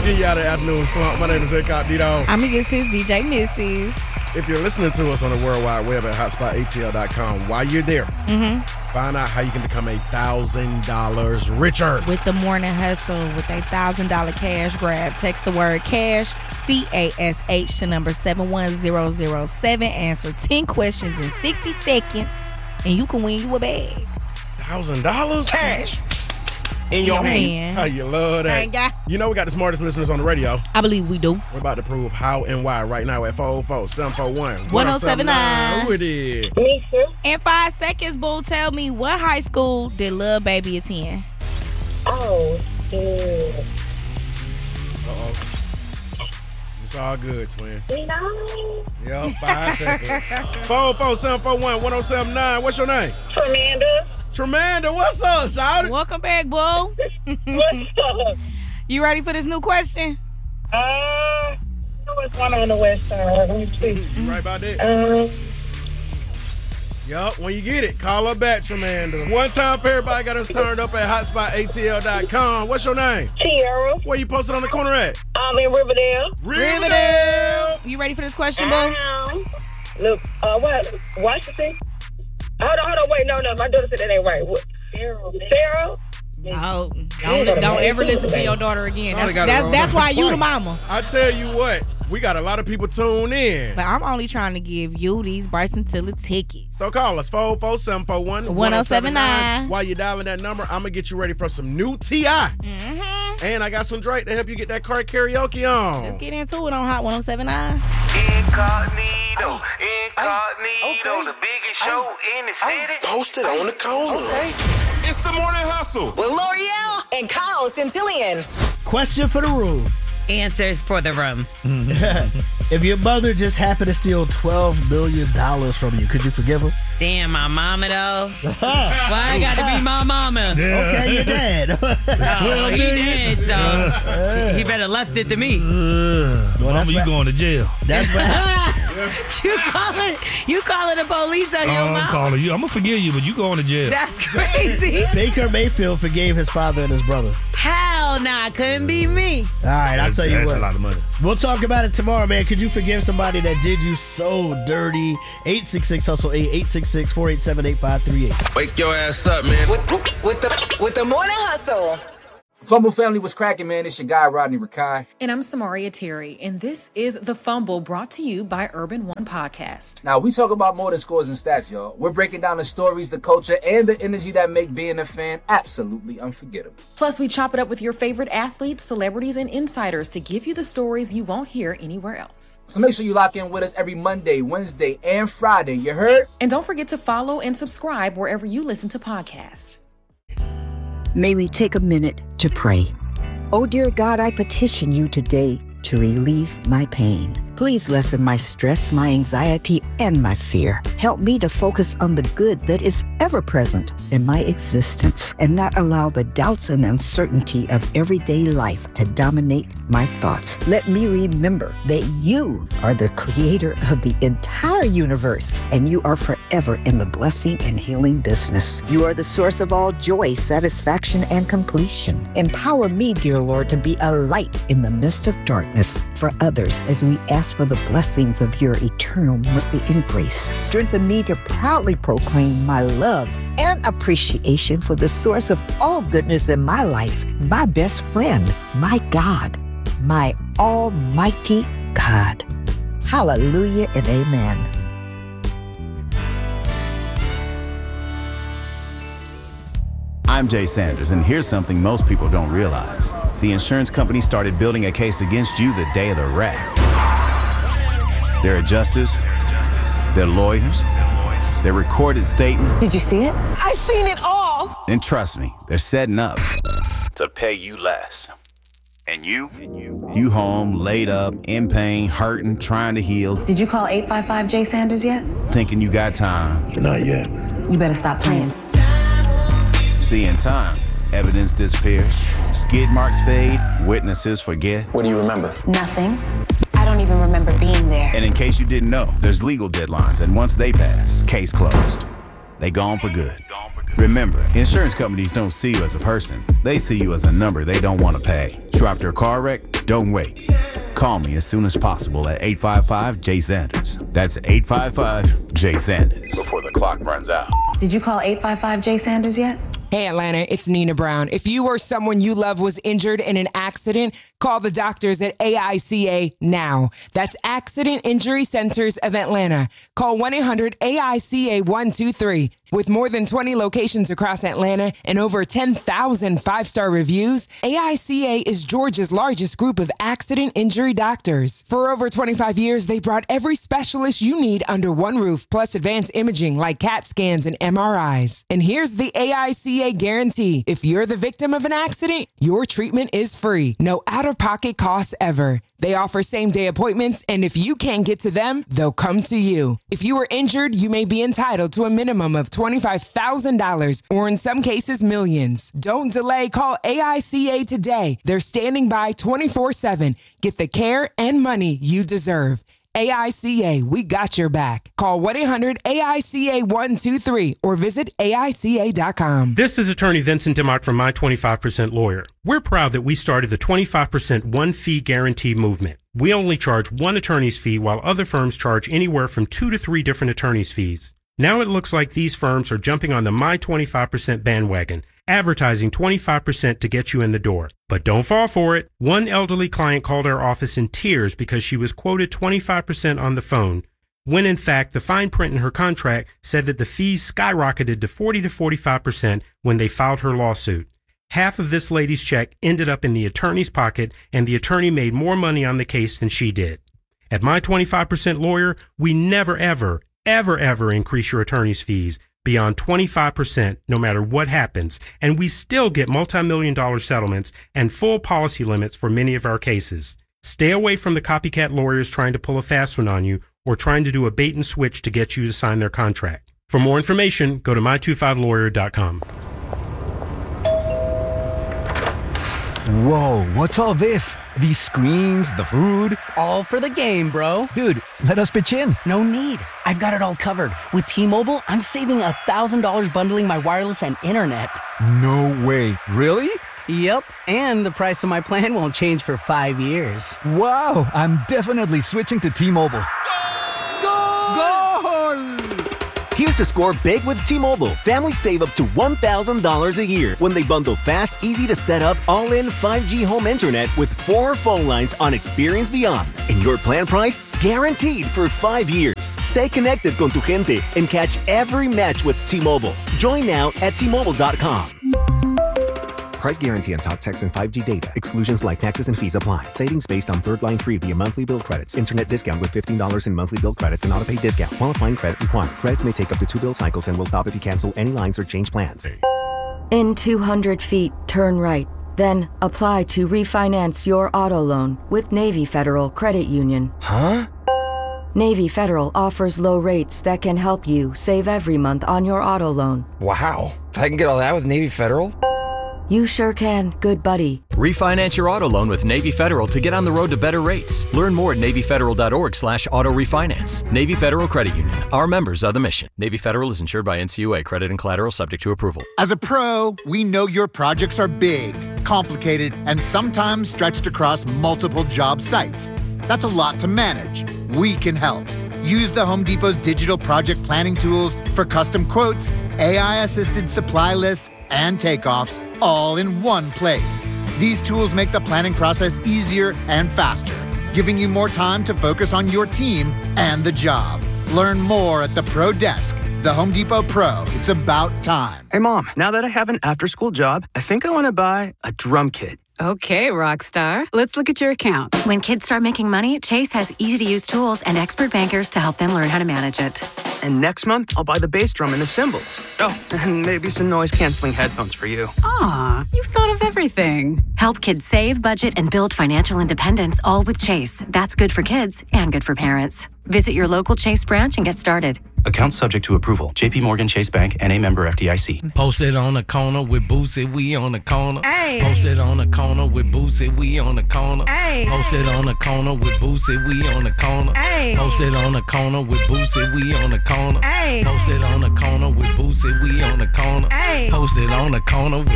Get you out of the afternoon slump. My name is Incognito. I'm against his DJ Mrs. If you're listening to us on the World Wide Web at hotspotatl.com, while you're there, find out how you can become $1,000 richer. With the morning hustle, with a $1,000 cash grab. Text the word cash, CASH to number 71007. Answer 10 questions in 60 seconds, and you can win you a bag. $1,000? Cash in your hand. How you love that. You know we got the smartest listeners on the radio. I believe we do. We're about to prove how and why right now at 404-741-1079. Who it is? Me too. In 5 seconds, boo, tell me what high school did Lil Baby attend? Oh, Uh-oh. It's all good, twin. no. Yep, 5 seconds. 404-741-1079. What's your name? Fernanda. Tremanda, what's up, shawty? Welcome back, boo. What's up? You ready for this new question? What's one on the west side? Let me see. You right about that? Yup, when you get it, call her back, Tremanda. One time for everybody got us turned up at hotspotatl.com. What's your name? Tierra. Where you posted on the corner at? I'm in Riverdale. Riverdale! You ready for this question, boo? Look, what? Washington? Hold on, wait, no, my daughter said that ain't right. What? Sarah? Oh, don't ever listen to your daughter again. That's why you the mama. I tell you what, we got a lot of people tuned in. But I'm only trying to give you these Bryson Tiller tickets. So call us, 404-741-1079. While you're dialing that number, I'm going to get you ready for some new T.I. And I got some Drake to help you get that car karaoke on. Let's get into it on Hot 1079. Incognito, the biggest show in the city. Posted on the corner. It's the morning hustle With L'Oreal and Kyle Centillion. Question for the room. Answers for the room. If your mother just happened to steal $12 million from you, could you forgive her? Damn, my mama though. Why I gotta be my mama? Okay, you're dead. Oh, he dead, so he better left it to me. Well, you going to jail. That's what You calling the police on your mom? I'm calling you. I'm gonna forgive you, but you going to jail. That's crazy. Baker Mayfield forgave his father and his brother. Hell nah, couldn't be me. All right, I'll tell you what. That's a lot of money. We'll talk about it tomorrow, man. Could you forgive somebody that did you so dirty? 866-HUSTLE-8, 866-487-8538. Wake your ass up, man. With the morning hustle. Fumble family was cracking, man. It's your guy, Rodney Rakai. And I'm Samaria Terry, and this is The Fumble, brought to you by Urban One Podcast. Now, we talk about more than scores and stats, y'all. We're breaking down the stories, the culture, and the energy that make being a fan absolutely unforgettable. Plus, we chop it up with your favorite athletes, celebrities, and insiders to give you the stories you won't hear anywhere else. So make sure you lock in with us every Monday, Wednesday, and Friday. You heard? And don't forget to follow and subscribe wherever you listen to podcasts. May we take a minute to pray. Oh, dear God, I petition you today to relieve my pain. Please lessen my stress, my anxiety, and my fear. Help me to focus on the good that is ever present in my existence and not allow the doubts and uncertainty of everyday life to dominate my thoughts. Let me remember that you are the creator of the entire universe and you are forever in the blessing and healing business. You are the source of all joy, satisfaction, and completion. Empower me, dear Lord, to be a light in the midst of darkness for others as we ask for the blessings of your eternal mercy and grace. Strengthen me to proudly proclaim my love and appreciation for the source of all goodness in my life, my best friend, my God, my almighty God. Hallelujah and amen. I'm Jay Sanders, and here's something most people don't realize. The insurance company started building a case against you the day of the wreck. Their adjusters, their lawyers, their recorded statements. Did you see it? I seen it all. And trust me, they're setting up to pay you less. And you home, laid up, in pain, hurting, trying to heal. Did you call 855 Jay Sanders yet? Thinking you got time. Not yet. You better stop playing. See, in time, evidence disappears, skid marks fade, witnesses forget. What do you remember? Nothing. I don't even remember being there. And in case you didn't know, there's legal deadlines, and once they pass, case closed. They gone for good. Remember, insurance companies don't see you as a person. They see you as a number they don't want to pay. So after a car wreck, Don't wait. Call me as soon as possible at 855-J-SANDERS. That's 855-J-SANDERS. Before the clock runs out. Did you call 855-J-SANDERS yet? Hey Atlanta, it's Nina Brown. If you or someone you love was injured in an accident, call the doctors at AICA now. That's Accident Injury Centers of Atlanta. Call 1-800-AICA-123. With more than 20 locations across Atlanta and over 10,000 five-star reviews, AICA is Georgia's largest group of accident injury doctors. For over 25 years, they brought every specialist you need under one roof, plus advanced imaging like CAT scans and MRIs. And here's the AICA guarantee. If you're the victim of an accident, your treatment is free. No out-of-pocket costs ever. They offer same-day appointments, and if you can't get to them, they'll come to you. If you are injured, you may be entitled to a minimum of $25,000, or in some cases, millions. Don't delay. Call AICA today. They're standing by 24/7. Get the care and money you deserve. AICA, we got your back. Call 1-800-AICA-123 or visit AICA.com. This is attorney Vincent DeMott from My 25% Lawyer. We're proud that we started the 25% one-fee guarantee movement. We only charge one attorney's fee while other firms charge anywhere from 2 to 3 different attorney's fees. Now it looks like these firms are jumping on the My 25% bandwagon, advertising 25% to get you in the door. But don't fall for it. One elderly client called our office in tears because she was quoted 25% on the phone, when in fact the fine print in her contract said that the fees skyrocketed to 40 to 45% when they filed her lawsuit. Half of this lady's check ended up in the attorney's pocket, and the attorney made more money on the case than she did. At My 25% Lawyer, we never, ever increase your attorney's fees beyond 25%, no matter what happens, and we still get multi-million-dollar settlements and full policy limits for many of our cases. Stay away from the copycat lawyers trying to pull a fast one on you or trying to do a bait and switch to get you to sign their contract. For more information, go to my25lawyer.com. Whoa, what's all this? These screens, the food? All for the game, bro. Dude, let us pitch in. No need. I've got it all covered. With T-Mobile, I'm saving $1,000 bundling my wireless and internet. No way. Really? Yep, and the price of my plan won't change for 5 years. Wow, I'm definitely switching to T-Mobile. Here's to score big with T-Mobile. Families save up to $1,000 a year when they bundle fast, easy to set up, all-in 5G home internet with 4 phone lines on Experience Beyond. And your plan price? Guaranteed for 5 years. Stay connected con tu gente and catch every match with T-Mobile. Join now at T-Mobile.com. Price guarantee on talk, text, and 5G data. Exclusions like taxes and fees apply. Savings based on third line free via monthly bill credits. Internet discount with $15 in monthly bill credits and auto-pay discount. Qualifying credit required. Credits may take up to 2 bill cycles and will stop if you cancel any lines or change plans. In 200 feet, turn right. Then apply to refinance your auto loan with Navy Federal Credit Union. Huh? Navy Federal offers low rates that can help you save every month on your auto loan. Wow. I can get all that with Navy Federal? You sure can, good buddy. Refinance your auto loan with Navy Federal to get on the road to better rates. Learn more at NavyFederal.org/auto refinance. Navy Federal Credit Union. Our members are the mission. Navy Federal is insured by NCUA. Credit and collateral subject to approval. As a pro, we know your projects are big, complicated, and sometimes stretched across multiple job sites. That's a lot to manage. We can help. Use the Home Depot's digital project planning tools for custom quotes, AI-assisted supply lists, and takeoffs all in one place. These tools make the planning process easier and faster, giving you more time to focus on your team and the job. Learn more at the Pro Desk. The Home Depot Pro. It's about time. Hey, Mom, now that I have an after-school job, I think I want to buy a drum kit. Okay, Rockstar. Let's look at your account. When kids start making money, Chase has easy-to-use tools and expert bankers to help them learn how to manage it. And next month, I'll buy the bass drum and the cymbals. Oh, and maybe some noise-canceling headphones for you. Aw, you've thought of everything. Help kids save, budget, and build financial independence, all with Chase. That's good for kids and good for parents. Visit your local Chase branch and get started. Account subject to approval. J.P. Morgan Chase Bank, N.A. member FDIC. Posted on the corner with Boosie, we on the corner. Ay. Posted on the corner with Boosie, we on the corner. Ay. Posted on the corner with Boosie, we on the corner. Ay. Posted on the corner with Boosie, we on the corner. Ay. Posted on the corner with Boosie, we on the corner. Ay. Posted on the corner with